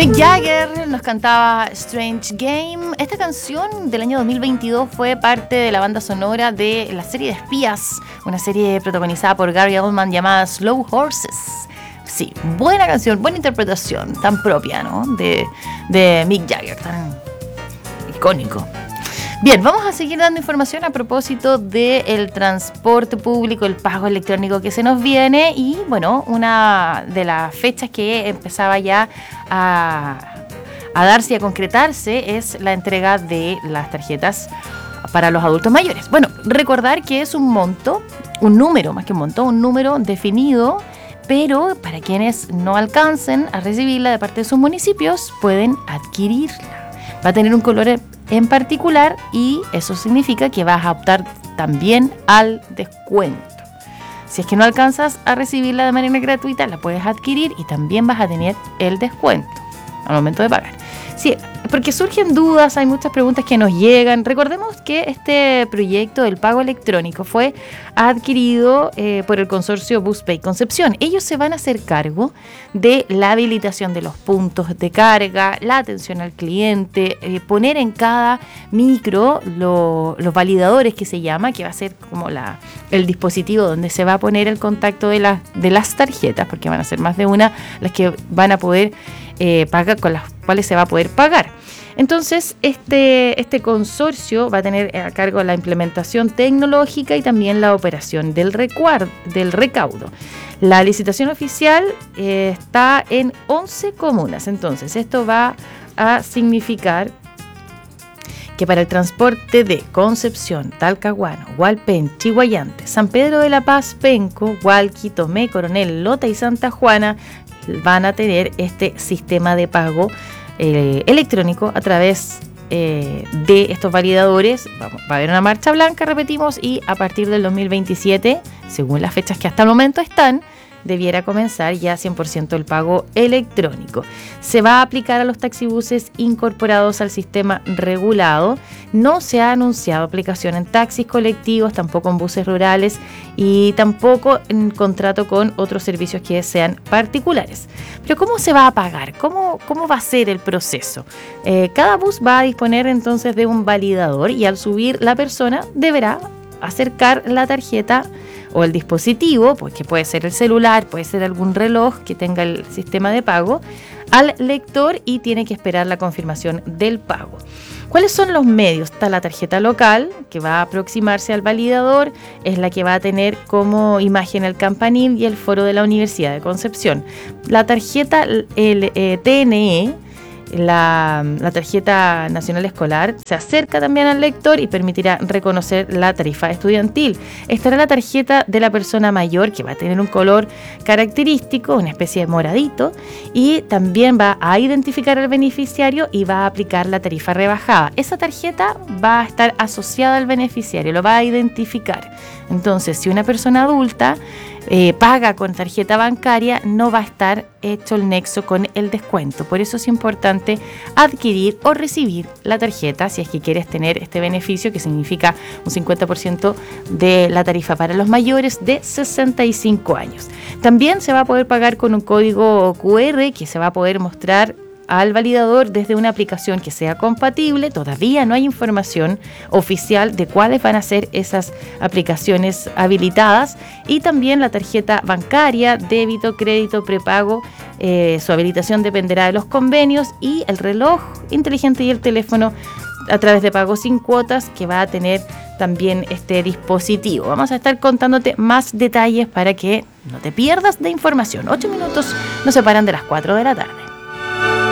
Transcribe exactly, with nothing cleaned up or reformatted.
Mick Jagger nos cantaba Strange Game. Esta canción del año dos mil veintidós fue parte de la banda sonora de la serie de espías, una serie protagonizada por Gary Oldman llamada Slow Horses. Sí, buena canción, buena interpretación, tan propia, ¿no? De, de Mick Jagger, tan icónico. Bien, vamos a seguir dando información a propósito del transporte público, el pago electrónico que se nos viene y, bueno, una de las fechas que empezaba ya a, a darse y a concretarse es la entrega de las tarjetas para los adultos mayores. Bueno, recordar que es un monto, un número, más que un monto, un número definido, pero para quienes no alcancen a recibirla de parte de sus municipios, pueden adquirirla. Va a tener un color en particular y eso significa que vas a optar también al descuento. Si es que no alcanzas a recibirla de manera gratuita, la puedes adquirir y también vas a tener el descuento al momento de pagar. Sí, porque surgen dudas, hay muchas preguntas que nos llegan. Recordemos que este proyecto del pago electrónico fue adquirido eh, por el consorcio BusPay Concepción. Ellos se van a hacer cargo de la habilitación de los puntos de carga, la atención al cliente, eh, poner en cada micro lo, los validadores que se llama, que va a ser como la, el dispositivo donde se va a poner el contacto de, la, de las tarjetas, porque van a ser más de una las que van a poder eh, pagar, con las cuales se va a poder pagar. Entonces, este, este consorcio va a tener a cargo la implementación tecnológica y también la operación del, recuard, del recaudo. La licitación oficial eh, está en once comunas. Entonces, esto va a significar que para el transporte de Concepción, Talcahuano, Hualpén, Chiguayante, San Pedro de la Paz, Penco, Hualqui, Tomé, Coronel, Lota y Santa Juana van a tener este sistema de pago eh, electrónico a través eh, de estos validadores. Vamos, va a haber una marcha blanca, repetimos, y a partir del dos mil veintisiete, según las fechas que hasta el momento están, debiera comenzar ya cien por ciento el pago electrónico. Se va a aplicar a los taxibuses incorporados al sistema regulado. No se ha anunciado aplicación en taxis colectivos, tampoco en buses rurales y tampoco en contrato con otros servicios que sean particulares. Pero ¿cómo se va a pagar? ¿Cómo, cómo va a ser el proceso? Eh, cada bus va a disponer entonces de un validador y al subir la persona deberá acercar la tarjeta o el dispositivo, pues que puede ser el celular, puede ser algún reloj que tenga el sistema de pago, al lector y tiene que esperar la confirmación del pago. ¿Cuáles son los medios? Está la tarjeta local, que va a aproximarse al validador, es la que va a tener como imagen el campanil y el foro de la Universidad de Concepción. La tarjeta el, eh, T N E, La, la tarjeta nacional escolar, se acerca también al lector y permitirá reconocer la tarifa estudiantil. Estará la tarjeta de la persona mayor, que va a tener un color característico, una especie de moradito, y también va a identificar al beneficiario y va a aplicar la tarifa rebajada. Esa tarjeta va a estar asociada al beneficiario, lo va a identificar. Entonces, si una persona adulta Eh, paga con tarjeta bancaria, no va a estar hecho el nexo con el descuento. Por eso es importante adquirir o recibir la tarjeta si es que quieres tener este beneficio, que significa un cincuenta por ciento de la tarifa para los mayores de sesenta y cinco años. También se va a poder pagar con un código Q R que se va a poder mostrar al validador desde una aplicación que sea compatible. Todavía no hay información oficial de cuáles van a ser esas aplicaciones habilitadas, y también la tarjeta bancaria, débito, crédito, prepago, eh, su habilitación dependerá de los convenios, y el reloj inteligente y el teléfono a través de pago sin cuotas que va a tener también este dispositivo. Vamos a estar contándote más detalles para que no te pierdas de información. Ocho minutos nos separan de las cuatro de la tarde.